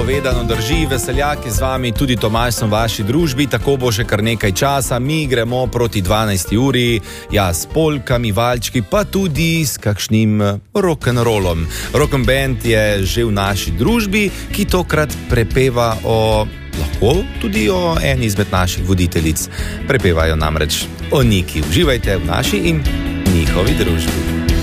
povedano drži, Veseljak je z vami, tudi Tomaž sem v vaši družbi, tako bo še kar nekaj časa, mi gremo proti 12. uri, ja, s polkami, valčki, pa tudi s kakšnim rock'n'rollom. Rock'n'band je že v naši družbi, ki tokrat prepeva lahko tudi o eni izmed naših voditeljic. Prepevajo namreč o Niki. Uživajte v naši in njihovi družbi.